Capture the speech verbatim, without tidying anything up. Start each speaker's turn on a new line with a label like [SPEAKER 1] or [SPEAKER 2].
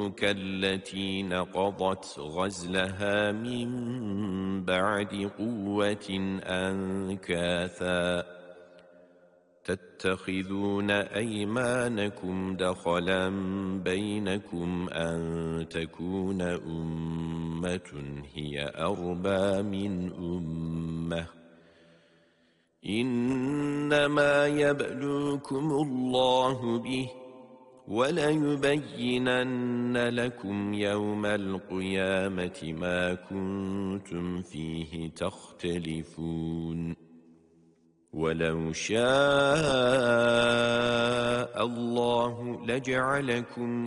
[SPEAKER 1] كالتي نقضت غزلها من بعد قوة أنكاثا تتخذون أيمانكم دخلا بينكم أن تكون أمة هي أربى من أمة إنما يبلوكم الله به وليبينن لكم يوم القيامة ما كنتم فيه تختلفون ولو شاء الله لجعلكم